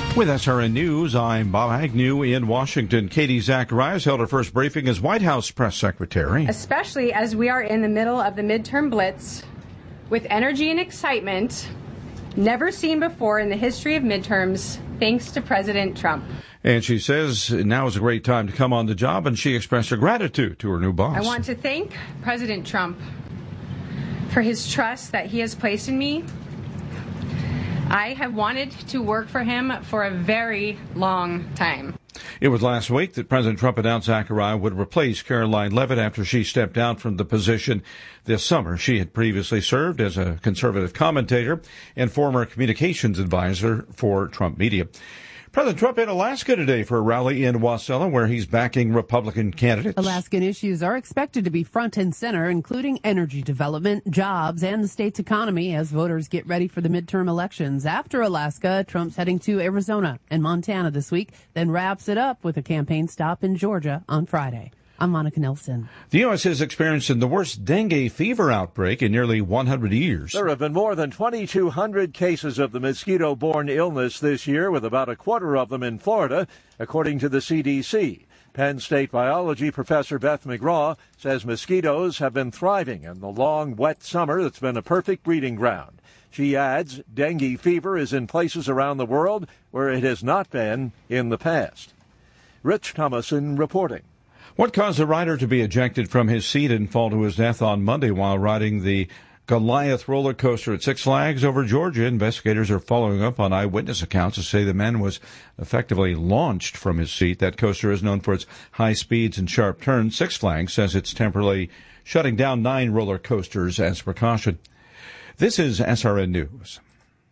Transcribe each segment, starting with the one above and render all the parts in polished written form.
With SRN News, I'm Bob Agnew in Washington. Katie Zacharias held her first briefing as White House press secretary. Especially as we are in the middle of the midterm blitz with energy and excitement never seen before in the history of midterms, thanks to President Trump. And she says now is a great time to come on the job, and she expressed her gratitude to her new boss. I want to thank President Trump for his trust that he has placed in me. I have wanted to work for him for a very long time. It was last week that President Trump announced Zachariah would replace Caroline Leavitt after she stepped down from the position this summer. She had previously served as a conservative commentator and former communications advisor for Trump Media. President Trump in Alaska today for a rally in Wasilla where he's backing Republican candidates. Alaskan issues are expected to be front and center, including energy development, jobs, and the state's economy as voters get ready for the midterm elections. After Alaska, Trump's heading to Arizona and Montana this week, then wraps it up with a campaign stop in Georgia on Friday. I'm Monica Nelson. The U.S. is experiencing the worst dengue fever outbreak in nearly 100 years. There have been more than 2,200 cases of the mosquito-borne illness this year, with about a quarter of them in Florida, according to the CDC. Penn State biology professor Beth McGraw says mosquitoes have been thriving in the long, wet summer that's been a perfect breeding ground. She adds dengue fever is in places around the world where it has not been in the past. Rich Thomason reporting. What caused the rider to be ejected from his seat and fall to his death on Monday while riding the Goliath roller coaster at Six Flags over Georgia? Investigators are following up on eyewitness accounts to say the man was effectively launched from his seat. That coaster is known for its high speeds and sharp turns. Six Flags says it's temporarily shutting down 9 roller coasters as precaution. This is SRN News.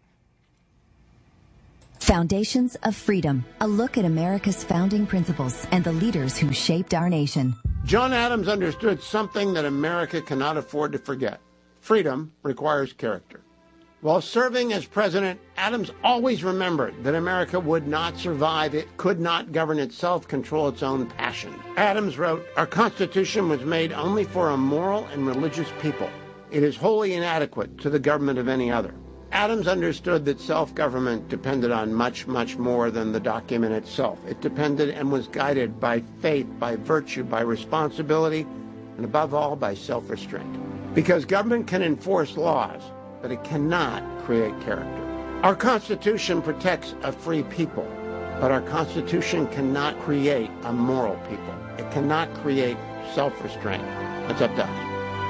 Foundations of Freedom, a look at America's founding principles and the leaders who shaped our nation. John Adams understood something that America cannot afford to forget. Freedom requires character. While serving as president, Adams always remembered that America would not survive. It could not govern itself, control its own passion. Adams wrote, "Our Constitution was made only for a moral and religious people. It is wholly inadequate to the government of any other." Adams understood that self-government depended on much, much more than the document itself. It depended and was guided by faith, by virtue, by responsibility, and above all, by self-restraint. Because government can enforce laws, but it cannot create character. Our Constitution protects a free people, but our Constitution cannot create a moral people. It cannot create self-restraint. That's up to us.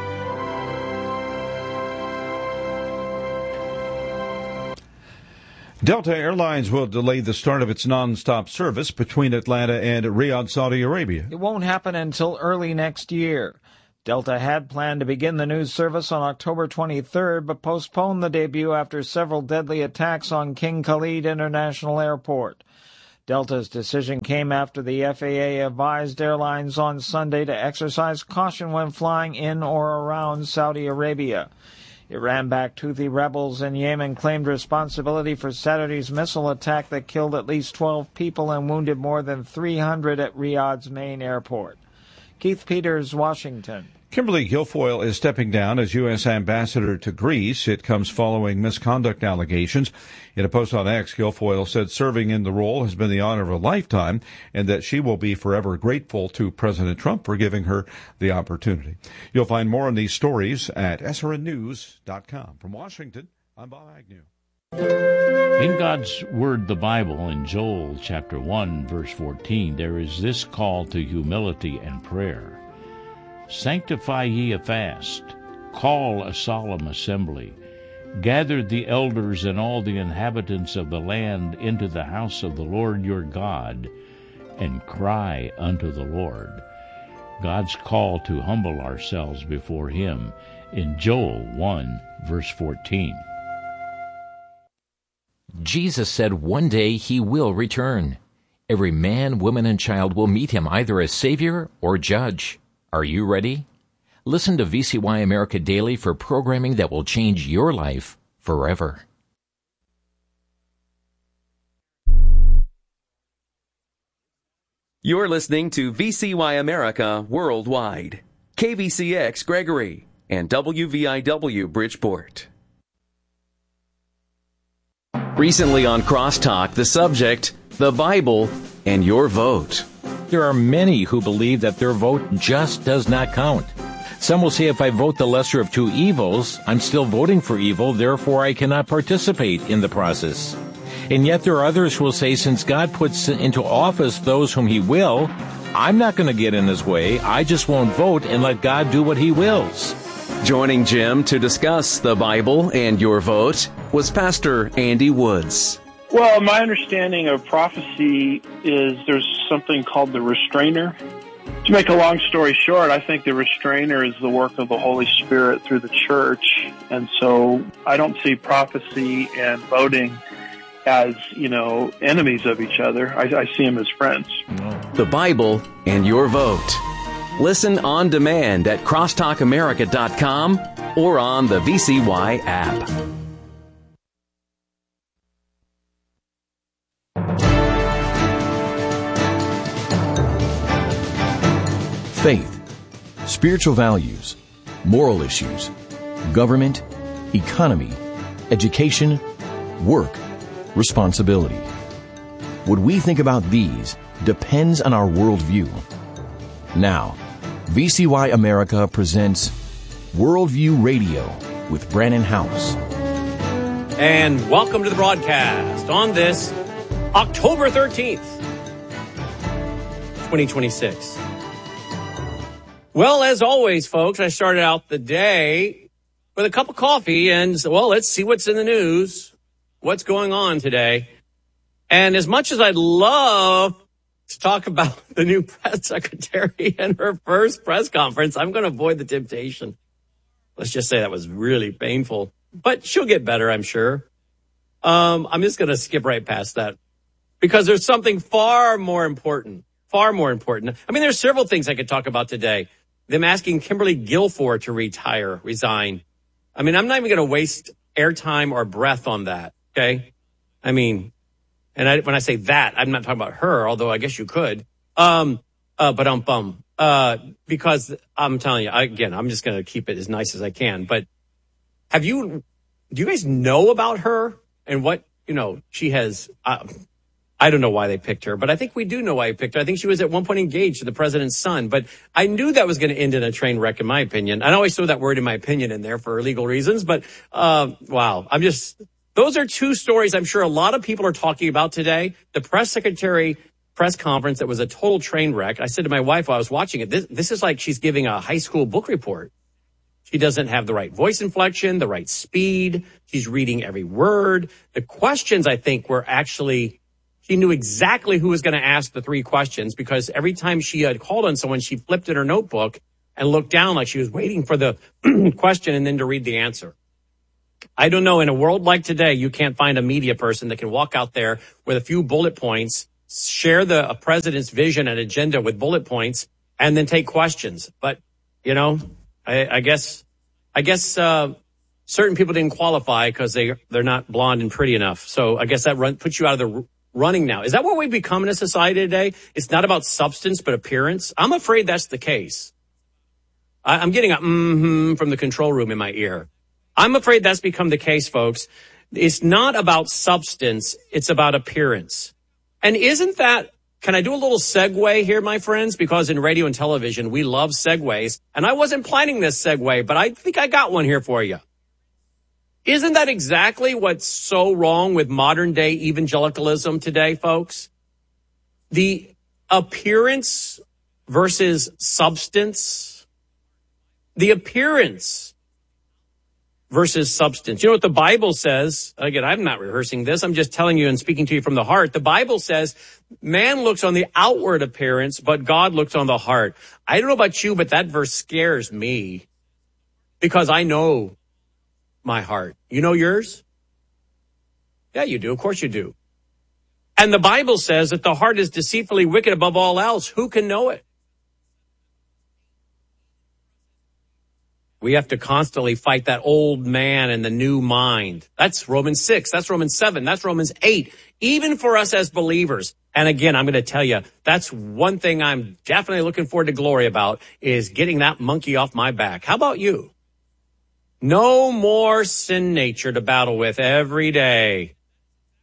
Delta Airlines will delay the start of its nonstop service between Atlanta and Riyadh, Saudi Arabia. It won't happen until early next year. Delta had planned to begin the new service on October 23rd, but postponed the debut after several deadly attacks on King Khalid International Airport. Delta's decision came after the FAA advised airlines on Sunday to exercise caution when flying in or around Saudi Arabia. Iran-backed Houthi rebels in Yemen claimed responsibility for Saturday's missile attack that killed at least 12 people and wounded more than 300 at Riyadh's main airport. Keith Peters, Washington. Kimberly Guilfoyle is stepping down as U.S. ambassador to Greece. It comes following misconduct allegations. In a post on X, Guilfoyle said serving in the role has been the honor of a lifetime and that she will be forever grateful to President Trump for giving her the opportunity. You'll find more on these stories at srnnews.com. From Washington, I'm Bob Agnew. In God's Word, the Bible, in Joel chapter 1, verse 14, there is this call to humility and prayer. Sanctify ye a fast, call a solemn assembly, gather the elders and all the inhabitants of the land into the house of the Lord your God, and cry unto the Lord. God's call to humble ourselves before Him in Joel 1, verse 14. Jesus said one day He will return. Every man, woman, and child will meet Him either as Savior or Judge. Are you ready? Listen to VCY America Daily for programming that will change your life forever. You're listening to VCY America Worldwide, KVCX Gregory, and WVIW Bridgeport. Recently on Crosstalk, the subject, the Bible and your vote. There are many who believe that their vote just does not count. Some will say if I vote the lesser of two evils, I'm still voting for evil, therefore I cannot participate in the process. And yet there are others who will say since God puts into office those whom He will, I'm not going to get in His way. I just won't vote and let God do what He wills. Joining Jim to discuss the Bible and your vote was Pastor Andy Woods. Well, my understanding of prophecy is there's something called the restrainer. To make a long story short, I think the restrainer is the work of the Holy Spirit through the church. And so I don't see prophecy and voting as, enemies of each other. I see them as friends. The Bible and your vote. Listen on demand at crosstalkamerica.com or on the VCY app. Faith, spiritual values, moral issues, government, economy, education, work, responsibility. What we think about these depends on our worldview. Now, VCY America presents Worldview Radio with Brannon House. And welcome to the broadcast on this October 13th, 2026. Well, as always, folks, I started out the day with a cup of coffee and, let's see what's in the news, what's going on today. And as much as I'd love to talk about the new press secretary and her first press conference, I'm going to avoid the temptation. Let's just say that was really painful, but she'll get better, I'm sure. I'm just going to skip right past that because there's something far more important. I mean, there's several things I could talk about today. Them asking Kimberly Guilford to resign. I mean, I'm not even going to waste airtime or breath on that, okay? I mean, when I say that, I'm not talking about her, although I guess you could. Because I'm telling you, again, I'm just going to keep it as nice as I can. But do you guys know about her and what, she has, I don't know why they picked her, but I think we do know why they picked her. I think she was at one point engaged to the president's son, but I knew that was going to end in a train wreck, in my opinion. I always throw that word in my opinion in there for legal reasons, but, wow. Those are two stories I'm sure a lot of people are talking about today. The press secretary press conference that was a total train wreck. I said to my wife while I was watching it, this is like she's giving a high school book report. She doesn't have the right voice inflection, the right speed. She's reading every word. The questions, I think, were actually... She knew exactly who was going to ask the three questions because every time she had called on someone, she flipped in her notebook and looked down like she was waiting for the question and then to read the answer. I don't know. In a world like today, you can't find a media person that can walk out there with a few bullet points, share the president's vision and agenda with bullet points, and then take questions. But, I guess certain people didn't qualify because they're not blonde and pretty enough. So I guess that puts you out of the running now. Is that what we become in a society today? It's not about substance, but appearance. I'm afraid that's the case. I'm getting a from the control room in my ear. I'm afraid that's become the case, folks. It's not about substance. It's about appearance. And isn't that, can I do a little segue here, my friends? Because in radio and television, we love segues. And I wasn't planning this segue, but I think I got one here for you. Isn't that exactly what's so wrong with modern day evangelicalism today, folks? The appearance versus substance. The appearance versus substance. You know what the Bible says? Again, I'm not rehearsing this. I'm just telling you and speaking to you from the heart. The Bible says man looks on the outward appearance, but God looks on the heart. I don't know about you, but that verse scares me because I know my heart. You know yours? Yeah, you do. Of course you do. And the Bible says that the heart is deceitfully wicked above all else. Who can know it? We have to constantly fight that old man and the new mind. That's Romans 6. That's Romans 7. That's Romans 8. Even for us as believers. And again, I'm going to tell you, that's one thing I'm definitely looking forward to glory about is getting that monkey off my back. How about you? No more sin nature to battle with every day.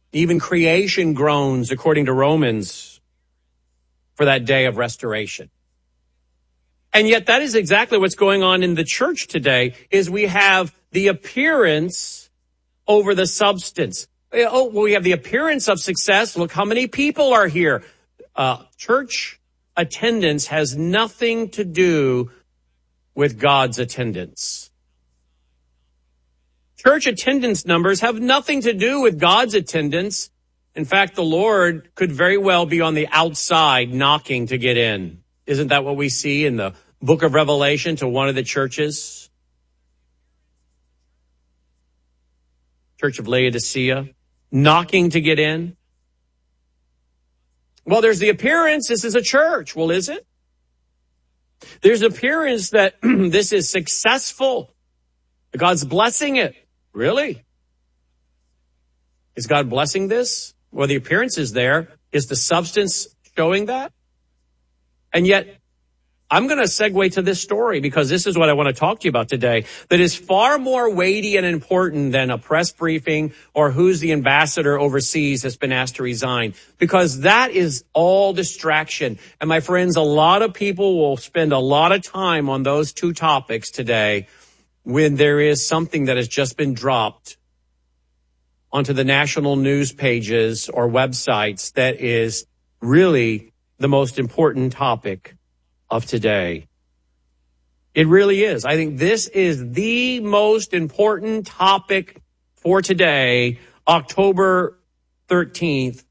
Even creation groans, according to Romans, for that day of restoration. And yet that is exactly what's going on in the church today, is we have the appearance over the substance. Oh, well, we have the appearance of success. Look how many people are here. Church attendance has nothing to do with God's attendance. Church attendance numbers have nothing to do with God's attendance. In fact, the Lord could very well be on the outside knocking to get in. Isn't that what we see in the book of Revelation to one of the churches? Church of Laodicea, knocking to get in. Well, there's the appearance this is a church. Well, is it? There's an appearance that this is successful. God's blessing it. Really? Is God blessing this? Well, the appearance is there. Is the substance showing that? And yet, I'm going to segue to this story because this is what I want to talk to you about today, that is far more weighty and important than a press briefing or who's the ambassador overseas that's been asked to resign, because that is all distraction. And my friends, a lot of people will spend a lot of time on those two topics today when there is something that has just been dropped onto the national news pages or websites that is really the most important topic of today. It really is. I think this is the most important topic for today, October 13th,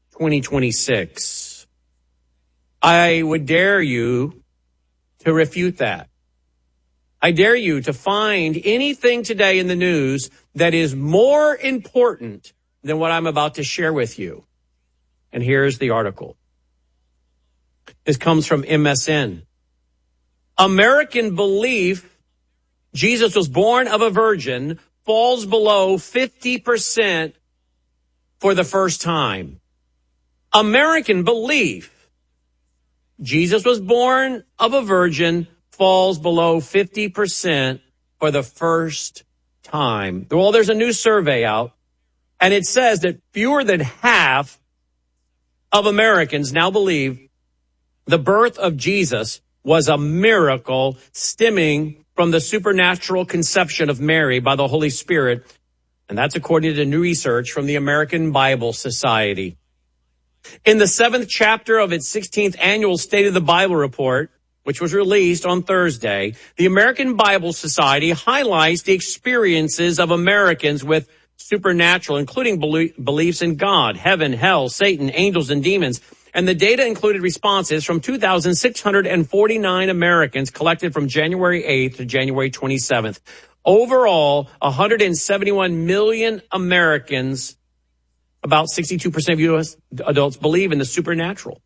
2026. I would dare you to refute that. I dare you to find anything today in the news that is more important than what I'm about to share with you. And here's the article. This comes from MSN. American belief Jesus was born of a virgin falls below 50% for the first time. American belief Jesus was born of a virgin falls below 50% for the first time. Well, there's a new survey out, and it says that fewer than half of Americans now believe the birth of Jesus was a miracle stemming from the supernatural conception of Mary by the Holy Spirit. And that's according to new research from the American Bible Society. In the 7th chapter of its 16th annual State of the Bible report, which was released on Thursday, the American Bible Society highlights the experiences of Americans with supernatural, including beliefs in God, heaven, hell, Satan, angels, and demons. And the data included responses from 2,649 Americans collected from January 8th to January 27th. Overall, 171 million Americans, about 62% of U.S. adults, believe in the supernatural.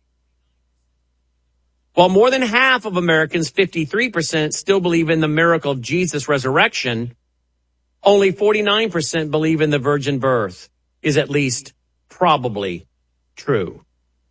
While more than half of Americans, 53%, still believe in the miracle of Jesus' resurrection, only 49% believe in the virgin birth is at least probably true.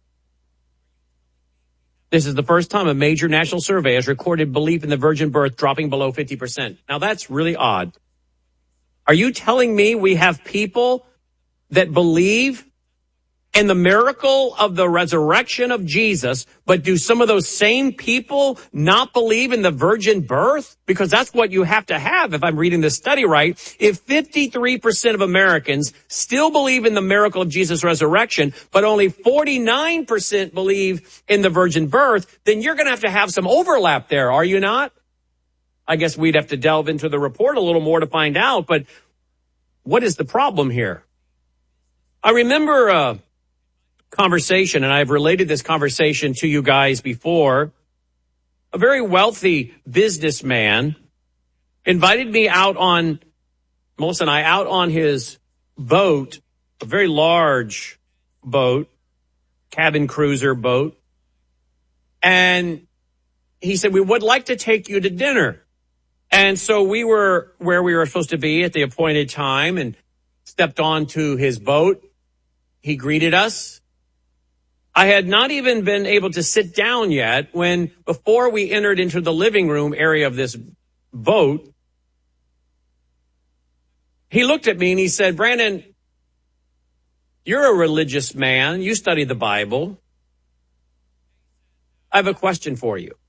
This is the first time a major national survey has recorded belief in the virgin birth dropping below 50%. Now, that's really odd. Are you telling me we have people that believe in the miracle of the resurrection of Jesus, but do some of those same people not believe in the virgin birth? Because that's what you have to have, if I'm reading this study right. If 53% of Americans still believe in the miracle of Jesus' resurrection, but only 49% believe in the virgin birth, then you're going to have some overlap there, are you not? I guess we'd have to delve into the report a little more to find out, but what is the problem here? I remember a conversation, and I've related this conversation to you guys before. A very wealthy businessman invited me out on, Melissa and I, out on his boat, a very large boat, cabin cruiser boat. And he said, we would like to take you to dinner. And so we were where we were supposed to be at the appointed time and stepped onto his boat. He greeted us. I had not even been able to sit down yet when, before we entered into the living room area of this boat, he looked at me and he said, Brandon, You're a religious man. You study the Bible. I have a question for you.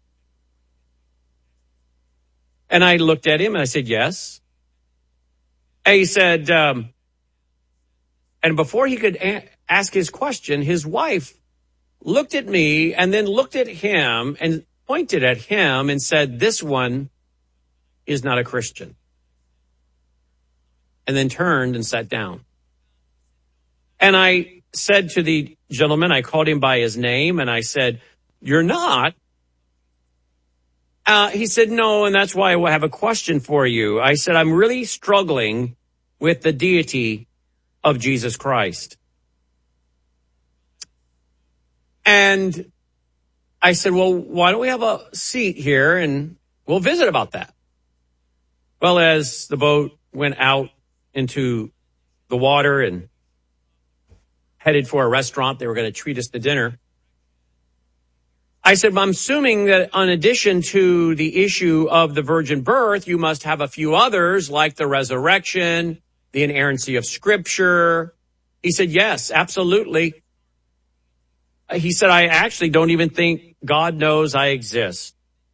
And I looked at him and I said, yes. And he said, and before he could ask his question, his wife looked at me and then looked at him and pointed at him and said, this one is not a Christian. And then turned and sat down. And I said to the gentleman, I called him by his name, and I said, you're not? He said, no, and that's why I have a question for you. I said, I'm really struggling with the deity of Jesus Christ. And I said, well, why don't we have a seat here and we'll visit about that? Well, as the boat went out into the water and headed for a restaurant, they were going to treat us to dinner. I said, well, I'm assuming that in addition to the issue of the virgin birth, you must have a few others like the resurrection, the inerrancy of Scripture. He said, yes, absolutely. He said, I actually don't even think God knows I exist.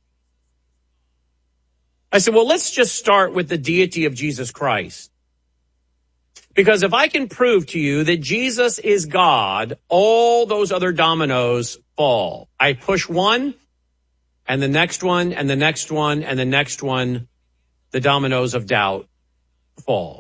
I said, well, let's just start with the deity of Jesus Christ. Because if I can prove to you that Jesus is God, all those other dominoes fall. I push one, and the next one, and the next one, and the next one, the dominoes of doubt fall.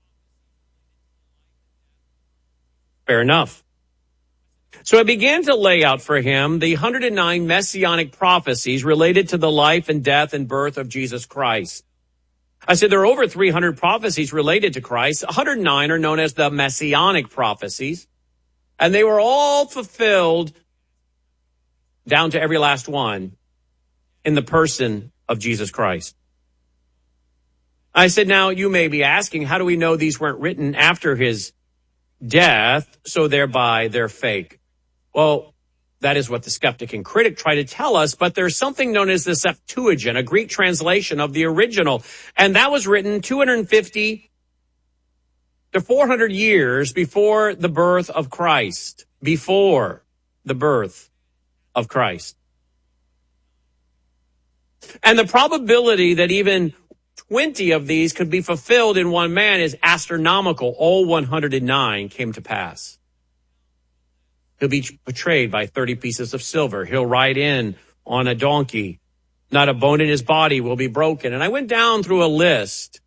Fair enough. So I began to lay out for him the 109 messianic prophecies related to the life and death and birth of Jesus Christ. I said there are over 300 prophecies related to Christ. 109 are known as the messianic prophecies. And they were all fulfilled down to every last one in the person of Jesus Christ. I said, now you may be asking, how do we know these weren't written after his death, so thereby they're fake? Well, that is what the skeptic and critic try to tell us, but there's something known as the Septuagint, a Greek translation of the original, and that was written 250 to 400 years before the birth of Christ, before the birth of Christ. And the probability that even 20 of these could be fulfilled in one man is astronomical. All 109 came to pass. He'll be betrayed by 30 pieces of silver. He'll ride in on a donkey. Not a bone in his body will be broken. And I went down through a list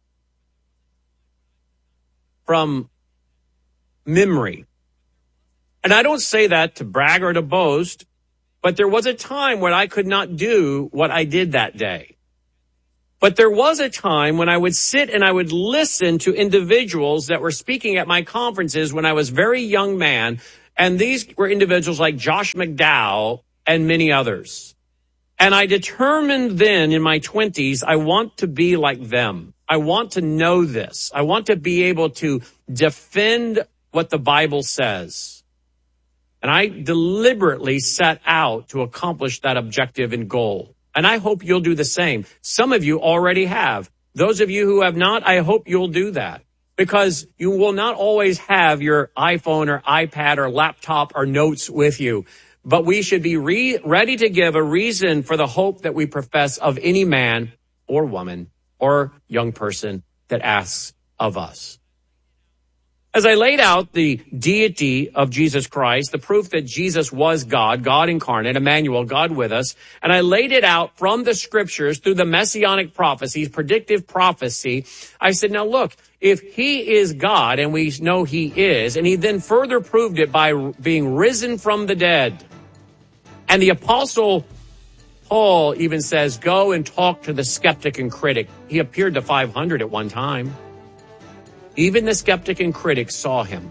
from memory. And I don't say that to brag or to boast, but there was a time when I could not do what I did that day. But there was a time when I would sit and I would listen to individuals that were speaking at my conferences when I was a very young man. And these were individuals like Josh McDowell and many others. And I determined then in my 20s, I want to be like them. I want to know this. I want to be able to defend what the Bible says. And I deliberately set out to accomplish that objective and goal. And I hope you'll do the same. Some of you already have. Those of you who have not, I hope you'll do that. Because you will not always have your iPhone or iPad or laptop or notes with you. But we should be ready to give a reason for the hope that we profess of any man or woman or young person that asks of us. As I laid out the deity of Jesus Christ, the proof that Jesus was God, God incarnate, Emmanuel, God with us, and I laid it out from the scriptures through the messianic prophecies, predictive prophecy, I said, now look, if he is God, and we know he is, and he then further proved it by being risen from the dead, and the apostle Paul even says, go and talk to the skeptic and critic. He appeared to 500 at one time. Even the skeptic and critic saw him.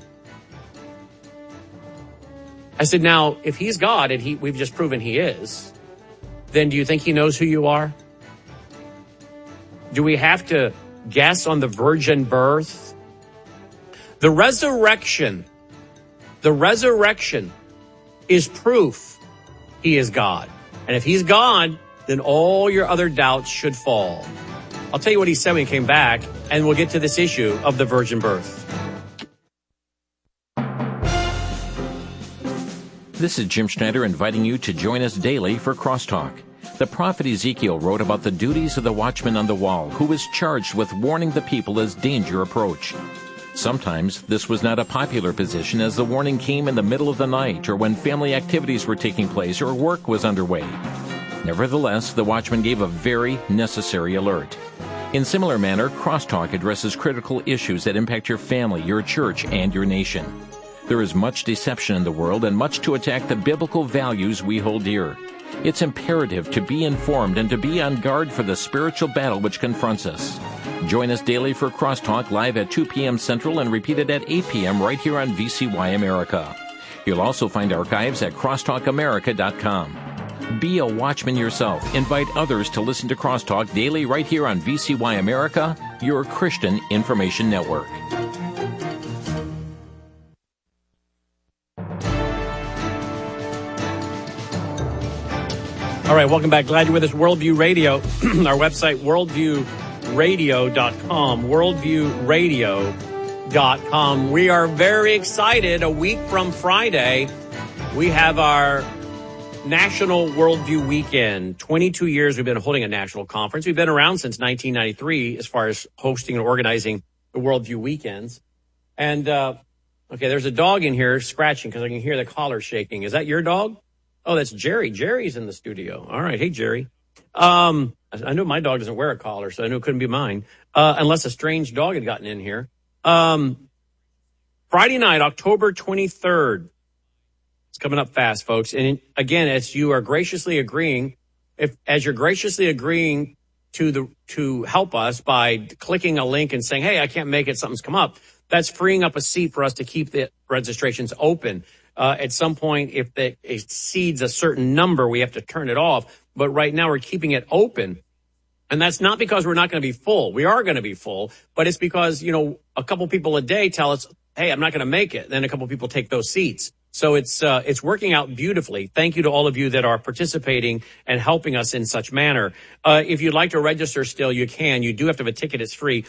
I said, now, if he's God, and we've just proven he is, then do you think he knows who you are? Do we have to guess on the virgin birth? The resurrection is proof he is God. And if he's God, then all your other doubts should fall. I'll tell you what he said when he came back, and we'll get to this issue of the virgin birth. This is Jim Schneider inviting you to join us daily for Crosstalk. The prophet Ezekiel wrote about the duties of the watchman on the wall, who was charged with warning the people as danger approached. Sometimes this was not a popular position, as the warning came in the middle of the night or when family activities were taking place or work was underway. Nevertheless, the watchman gave a very necessary alert. In similar manner, Crosstalk addresses critical issues that impact your family, your church, and your nation. There is much deception in the world and much to attack the biblical values we hold dear. It's imperative to be informed and to be on guard for the spiritual battle which confronts us. Join us daily for Crosstalk live at 2 p.m. Central and repeated at 8 p.m. right here on VCY America. You'll also find archives at crosstalkamerica.com. Be a watchman yourself. Invite others to listen to Crosstalk daily right here on VCY America, your Christian information network. All right, welcome back. Glad you're with us. Worldview Radio, our website, worldviewradio.com, worldviewradio.com. We are very excited. A week from Friday, we have our National Worldview Weekend. 22 years we've been holding a national conference. We've been around since 1993 as far as hosting and organizing the Worldview Weekends. And, okay, there's a dog in here scratching because I can hear the collar shaking. Is that your dog? Oh, that's Jerry. Jerry's in the studio. All right. Hey, Jerry. I know my dog doesn't wear a collar, so I knew it couldn't be mine, unless a strange dog had gotten in here. Friday night, October 23rd. It's coming up fast, folks. And again, as you are graciously agreeing, as you're graciously agreeing to help us by clicking a link and saying, hey, I can't make it, something's come up, that's freeing up a seat for us to keep the registrations open. At some point, if it exceeds a certain number, we have to turn it off. But right now, we're keeping it open. And that's not because we're not going to be full. We are going to be full. But it's because, a couple people a day tell us, hey, I'm not going to make it. Then a couple people take those seats. So it's working out beautifully. Thank you to all of you that are participating and helping us in such manner. If you'd like to register still, you can. You do have to have a ticket. It's free.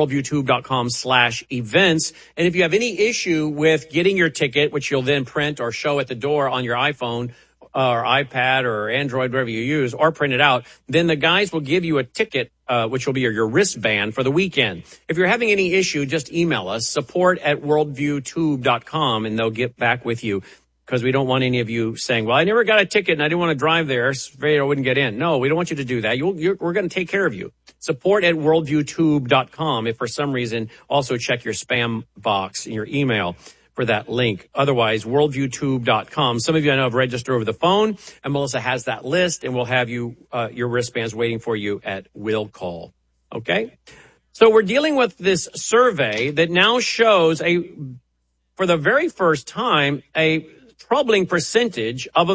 worldviewtube.com/events. And if you have any issue with getting your ticket, which you'll then print or show at the door on your iPhone or iPad or Android, whatever you use, or print it out, then the guys will give you a ticket, which will be your wristband for the weekend. If you're having any issue, just email us, support@worldviewtube.com, and they'll get back with you, because we don't want any of you saying, well, I never got a ticket and I didn't want to drive there, afraid I wouldn't get in. No, we don't want you to do that. We're going to take care of you. Support@worldviewtube.com. If for some reason, also check your spam box in your email for that link. Otherwise, worldviewtube.com. Some of you I know have registered over the phone, and Melissa has that list, and we'll have you your wristbands waiting for you at will call. Okay? So we're dealing with this survey that now shows for the very first time, a troubling percentage of